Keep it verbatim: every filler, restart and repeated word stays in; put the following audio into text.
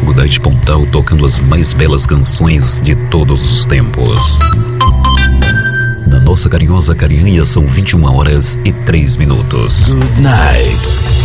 Godai de Pontal tocando as mais belas canções de todos os tempos. Na nossa carinhosa Carianha são vinte e uma horas e três minutos. Good night.